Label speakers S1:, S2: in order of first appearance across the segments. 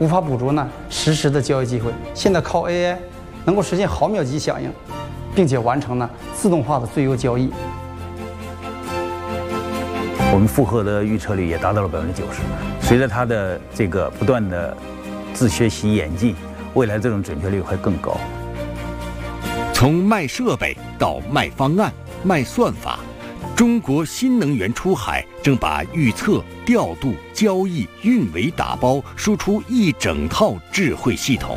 S1: 无法捕捉呢实时的交易机会。现在靠 AI 能够实现毫秒级响应，并且完成呢自动化的最优交易。
S2: 我们复合的预测率也达到了90%。随着它的这个不断的自学习演进，未来这种准确率会更高。
S3: 从卖设备到卖方案、卖算法，中国新能源出海正把预测、调度、交易、运维打包，输出一整套智慧系统。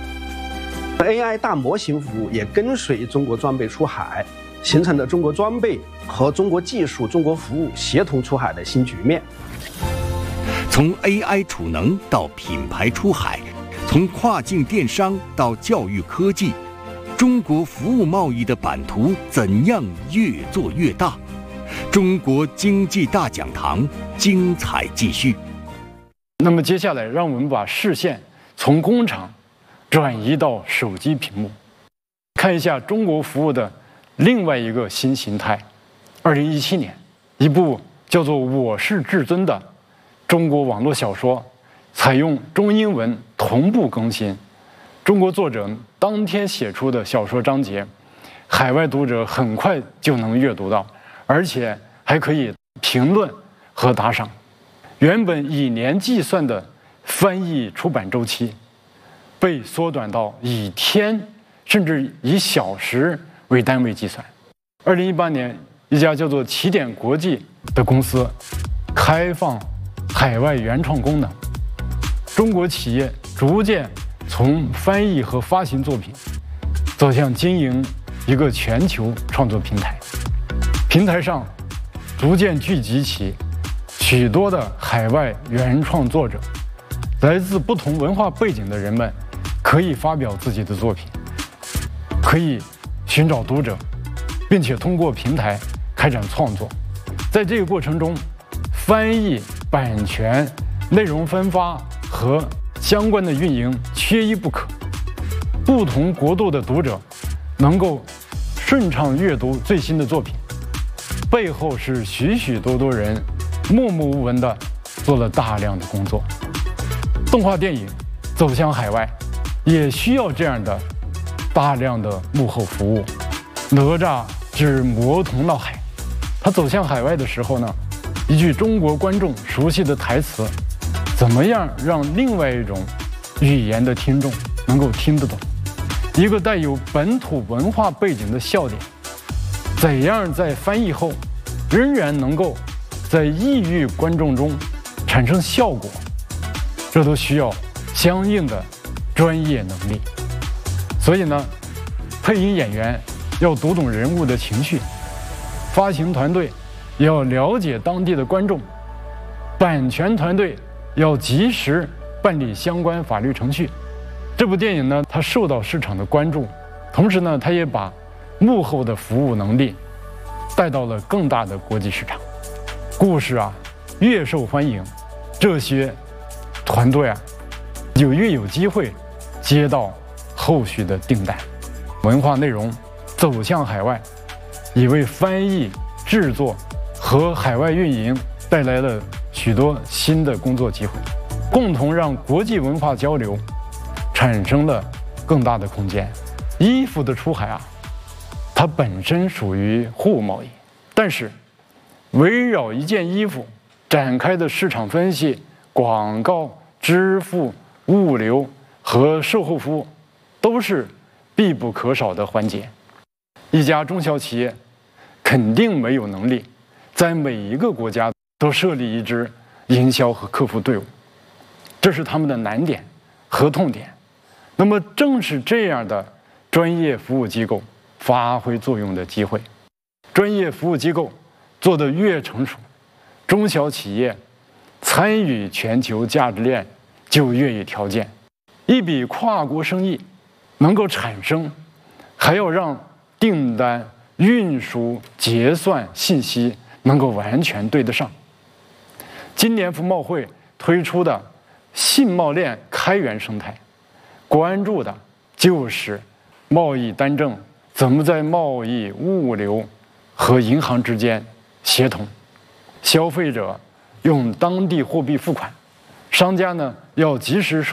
S4: AI 大模型服务也跟随中国装备出海，形成了中国装备和中国技术、中国服务协同出海的新局面。
S3: 从 AI 储能到品牌出海，从跨境电商到教育科技，中国服务贸易的版图怎样越做越大？中国经济大讲堂精彩继续。
S5: 那么接下来，让我们把视线从工厂转移到手机屏幕，看一下中国服务的另外一个新形态。2017年，一部叫做《我是至尊》的中国网络小说，采用中英文同步更新。中国作者当天写出的小说章节，海外读者很快就能阅读到，而且还可以评论和打赏。原本以年计算的翻译出版周期，被缩短到以天甚至以小时为单位计算。2018年，一家叫做起点国际的公司开放海外原创功能，中国企业逐渐从翻译和发行作品走向经营一个全球创作平台。平台上逐渐聚集起许多的海外原创作者，来自不同文化背景的人们可以发表自己的作品，可以寻找读者，并且通过平台开展创作。在这个过程中，翻译、版权、内容分发和相关的运营缺一不可。不同国度的读者能够顺畅阅读最新的作品，背后是许许多多人默默无闻地做了大量的工作。动画电影走向海外，也需要这样的大量的幕后服务。哪吒之魔童闹海，他走向海外的时候呢，一句中国观众熟悉的台词，怎么样让另外一种语言的听众能够听得懂？一个带有本土文化背景的笑点，怎样在翻译后仍然能够在异域观众中产生效果？这都需要相应的专业能力。所以呢，配音演员要读懂人物的情绪，发行团队也要了解当地的观众，版权团队要及时办理相关法律程序。这部电影呢，它受到市场的关注，同时呢，它也把幕后的服务能力带到了更大的国际市场。故事啊，越受欢迎，这些团队啊，就越有机会接到后续的订单。文化内容走向海外，也为翻译、制作和海外运营带来了许多新的工作机会，共同让国际文化交流产生了更大的空间。衣服的出海啊，它本身属于货物贸易，但是围绕一件衣服展开的市场分析、广告、支付、物流和售后服务，都是必不可少的环节。一家中小企业肯定没有能力在每一个国家都设立一支营销和客服队伍，这是他们的难点和痛点。那么正是这样的专业服务机构发挥作用的机会。专业服务机构做得越成熟，中小企业参与全球价值链就越有条件。一笔跨国生意能够产生，还要让订单、运输、结算信息能够完全对得上。今年服贸会推出的信贸链开源生态，关注的就是贸易单证怎么在贸易、物流和银行之间协同。消费者用当地货币付款，商家呢要及时收